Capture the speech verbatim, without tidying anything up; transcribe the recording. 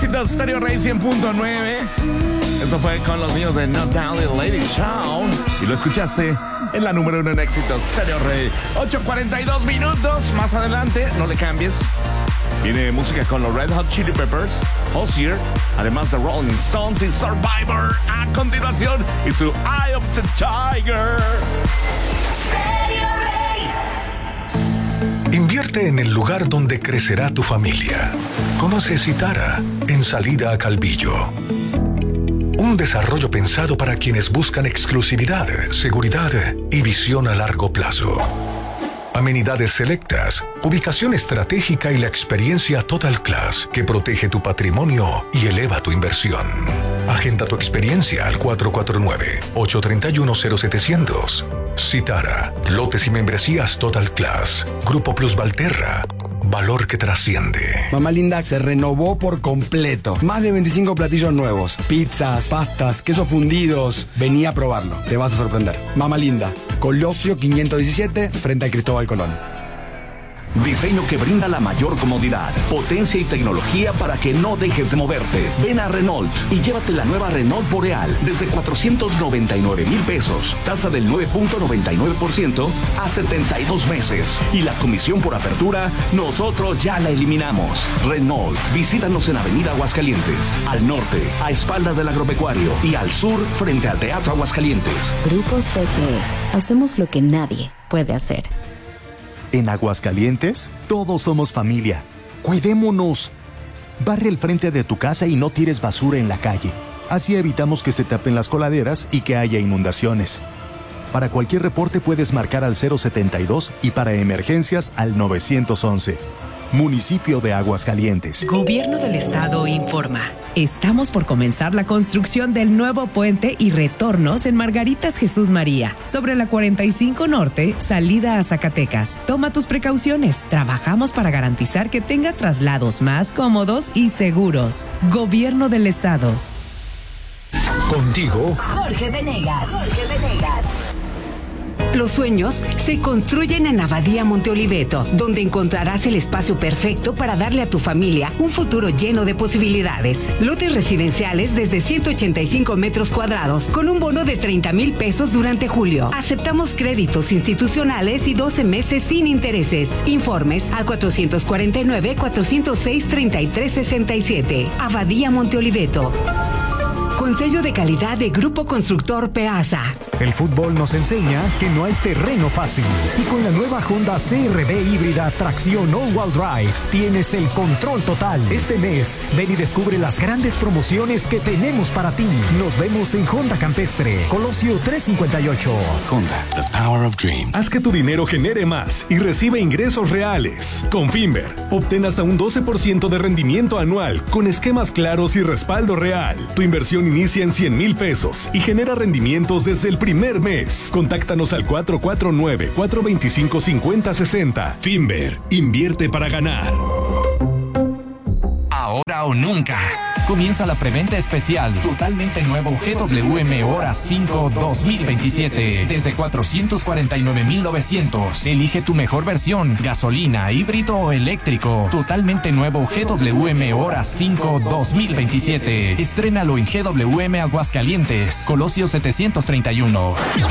Éxito Stereo Rey cien punto nueve. Esto fue con los niños de Not Down Little Lady Show. Y lo escuchaste en la número uno en Éxito Stereo Rey. ocho cuarenta y dos minutos. Más adelante, no le cambies. Viene música con los Red Hot Chili Peppers, Hozier, además de Rolling Stones y Survivor. A continuación, y su Eye of the Tiger. Stereo Rey. Invierte en el lugar donde crecerá tu familia. Conoce Citara en Salida a Calvillo. Un desarrollo pensado para quienes buscan exclusividad, seguridad y visión a largo plazo. Amenidades selectas, ubicación estratégica y la experiencia Total Class que protege tu patrimonio y eleva tu inversión. Agenda tu experiencia al cuatro cuatro nueve, ocho tres uno, cero siete cero cero. Citara, lotes y membresías Total Class. Grupo Plus Valterra. Valor que trasciende. Mamá Linda se renovó por completo. Más de veinticinco platillos nuevos. Pizzas, pastas, quesos fundidos. Vení a probarlo. Te vas a sorprender. Mamá Linda, Colosio quinientos diecisiete, frente a Cristóbal Colón. Diseño que brinda la mayor comodidad, potencia y tecnología para que no dejes de moverte. Ven a Renault y llévate la nueva Renault Boreal desde cuatrocientos noventa y nueve mil pesos. Tasa del nueve punto noventa y nueve por ciento a setenta y dos meses. Y la comisión por apertura, nosotros ya la eliminamos. Renault, visítanos en Avenida Aguascalientes. Al norte, a espaldas del agropecuario. Y al sur, frente al Teatro Aguascalientes. Grupo C G E. Hacemos lo que nadie puede hacer. En Aguascalientes, todos somos familia. Cuidémonos. Barre el frente de tu casa y no tires basura en la calle. Así evitamos que se tapen las coladeras y que haya inundaciones. Para cualquier reporte puedes marcar al cero setenta y dos y para emergencias al nueve once. Municipio de Aguascalientes. Gobierno del Estado informa. Estamos por comenzar la construcción del nuevo puente y retornos en Margaritas Jesús María, sobre la cuarenta y cinco Norte, salida a Zacatecas. Toma tus precauciones. Trabajamos para garantizar que tengas traslados más cómodos y seguros. Gobierno del Estado. Contigo, Jorge Venegas. Jorge Venegas. Los sueños se construyen en Abadía Monteoliveto, donde encontrarás el espacio perfecto para darle a tu familia un futuro lleno de posibilidades. Lotes residenciales desde ciento ochenta y cinco metros cuadrados, con un bono de treinta mil pesos durante julio. Aceptamos créditos institucionales y doce meses sin intereses. Informes al cuatrocientos cuarenta y nueve, cuatrocientos seis, treinta y tres sesenta y siete. Abadía Monteoliveto. Con sello de calidad de Grupo Constructor Peasa. El fútbol nos enseña que no hay terreno fácil. Y con la nueva Honda C R V híbrida tracción all-wheel drive, tienes el control total. Este mes, ven y descubre las grandes promociones que tenemos para ti. Nos vemos en Honda Campestre, Colosio trescientos cincuenta y ocho. Honda, the power of dreams. Haz que tu dinero genere más y recibe ingresos reales. Con Finver, obtén hasta un doce por ciento de rendimiento anual con esquemas claros y respaldo real. Tu inversión inicia en cien mil pesos y genera rendimientos desde el primer mes. Contáctanos al cuatro cuatro nueve, cuatro dos cinco, cinco cero seis cero. Finver, invierte para ganar. Ahora o nunca. Comienza la preventa especial totalmente nuevo G W M Hora cinco dos mil veintisiete desde cuatrocientos cuarenta y nueve mil novecientos. Elige tu mejor versión, gasolina, híbrido o eléctrico. Totalmente nuevo G W M Hora cinco dos mil veintisiete. Estrénalo en G W M Aguascalientes, Colosio setecientos treinta y uno.